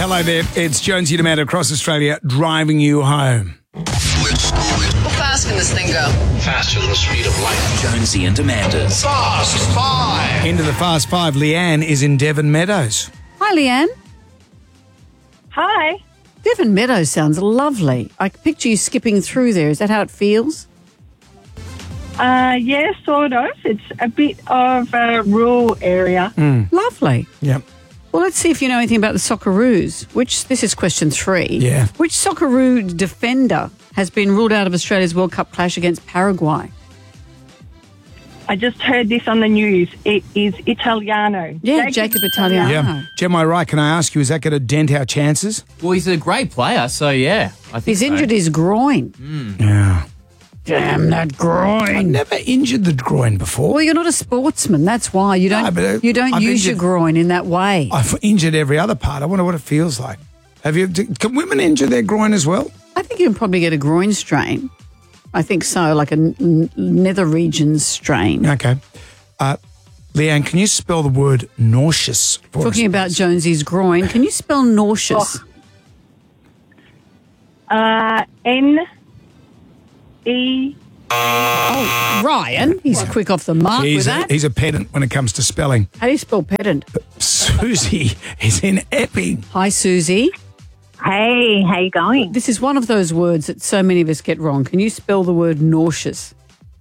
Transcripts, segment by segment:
Hello there. It's Jonesy and Amanda across Australia driving you home. How fast can this thing go? Faster than the speed of light. Jonesy and Amanda's Fast Five. Into the Fast Five. Leanne is in Devon Meadows. Hi, Leanne. Hi. Devon Meadows sounds lovely. I picture you skipping through there. Is that how it feels? Yeah, sort of. It's a bit of a rural area. Lovely. Yep. Well, let's see if you know anything about the Socceroos. This is question 3. Yeah. Which Socceroo defender has been ruled out of Australia's World Cup clash against Paraguay? I just heard this on the news. It is Italiano. Yeah, Jacob Italiano. Yeah. Am I right? Can I ask you, is that going to dent our chances? Well, he's a great player, so yeah. I think He's injured his groin. Yeah. Damn that groin. I've never injured the groin before. Well, you're not a sportsman. That's why you don't. No, but, you don't I've use your injured- groin in that way. I've injured every other part. I wonder what it feels like. Can women injure their groin as well? I think you can probably get a groin strain. I think so, like a nether regions strain. Okay. Leanne, can you spell the word nauseous for Talking us? about Jonesy's groin, can you spell nauseous? N-E... Ryan, he's quick off the mark with that. He's a pedant when it comes to spelling. How do you spell pedant? Susie is in Epping. Hi, Susie. Hey, how you going? This is one of those words that so many of us get wrong. Can you spell the word nauseous?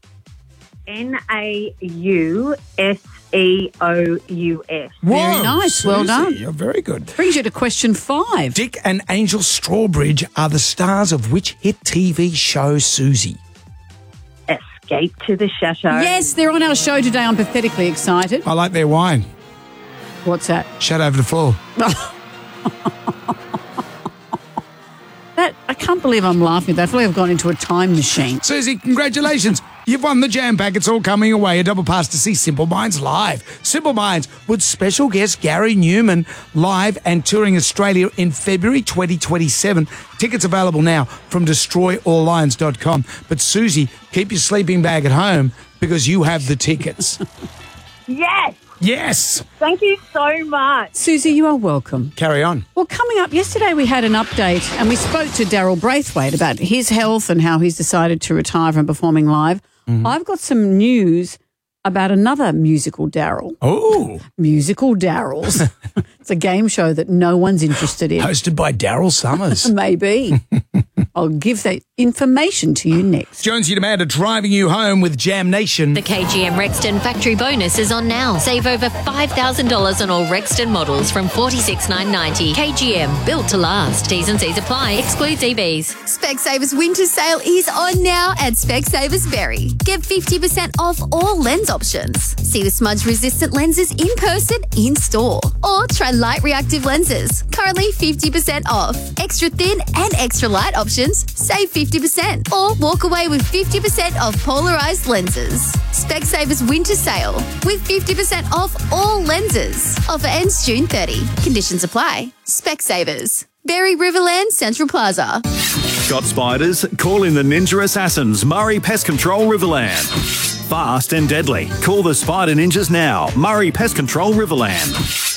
N-A-U-S-E-O-U-S. Very nice. Susie, Well done. You're very good. Brings you to question 5. Dick and Angel Strawbridge are the stars of which hit TV show, Susie? Escape to the Chateau. Yes, they're on our show today. I'm pathetically excited. I like their wine. What's that? Shut over the floor. I can't believe I'm laughing at that. I feel like I've gone into a time machine. Susie, congratulations. You've won the jam pack. It's all coming away. A double pass to see Simple Minds live. Simple Minds with special guest Gary Newman live and touring Australia in February 2027. Tickets available now from destroyalllions.com. But Susie, keep your sleeping bag at home because you have the tickets. Yes. Yes. Thank you so much. Susie, you are welcome. Carry on. Well, coming up, yesterday we had an update and we spoke to Daryl Braithwaite about his health and how he's decided to retire from performing live. I've got some news about another musical Daryl. Oh. Musical Daryls. It's a game show that no one's interested in. Hosted by Daryl Summers. Maybe. I'll give that information to you next. Jonesy and Amanda driving you home with Jam Nation. The KGM Rexton factory bonus is on now. Save over $5,000 on all Rexton models from $46,990. KGM, built to last. T's and C's apply. Excludes EVs. Specsavers winter sale is on now at Specsavers Berry. Get 50% off all lens options. See the smudge-resistant lenses in person, in store. Or try light reactive lenses. Currently 50% off. Extra thin and extra light options, save 50%. Or walk away with 50% off polarized lenses. Specsavers winter sale with 50% off all lenses. Offer ends June 30. Conditions apply. Specsavers. Berry Riverland Central Plaza. Got spiders? Call in the Ninja Assassins, Murray Pest Control Riverland. Fast and deadly. Call the Spider Ninjas now. Murray Pest Control Riverland.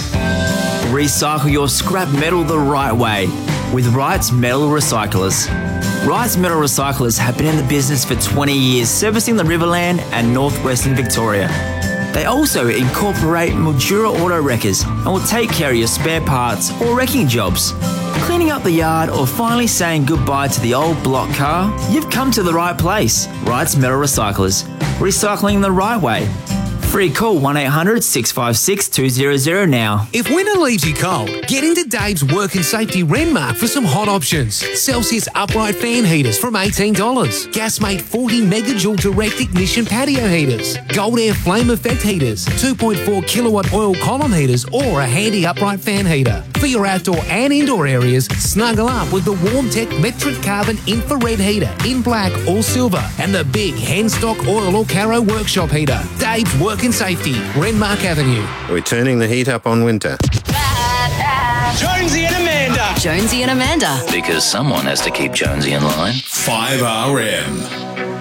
Recycle your scrap metal the right way with Wright's Metal Recyclers. Wright's Metal Recyclers have been in the business for 20 years, servicing the Riverland and northwestern Victoria. They also incorporate Mildura Auto Wreckers and will take care of your spare parts or wrecking jobs. Cleaning up the yard or finally saying goodbye to the old block car? You've come to the right place. Wright's Metal Recyclers. Recycling the right way. Free call 1-800-656-200 now. If winter leaves you cold, get into Dave's Work and Safety Renmark for some hot options. Celsius upright fan heaters from $18. Gasmate 40 megajoule direct ignition patio heaters. Gold Air flame effect heaters. 2.4 kilowatt oil column heaters or a handy upright fan heater. For your outdoor and indoor areas, snuggle up with the WarmTech Metric Carbon infrared heater in black or silver and the big Handstock oil or Caro workshop heater. Dave's Work and Safety, Renmark Avenue. We're turning the heat up on winter. Jonesy and Amanda. Jonesy and Amanda. Because someone has to keep Jonesy in line. 5RM.